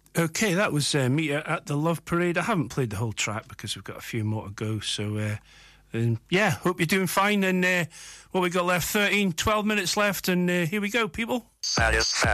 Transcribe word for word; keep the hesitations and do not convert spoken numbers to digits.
Okay, that was uh, Meter at the Love Parade. I haven't played the whole track because we've got a few more to go. So, uh, and yeah, hope you're doing fine. And uh, what we got left, thirteen, twelve minutes left. And uh, here we go, people. Satisfaction.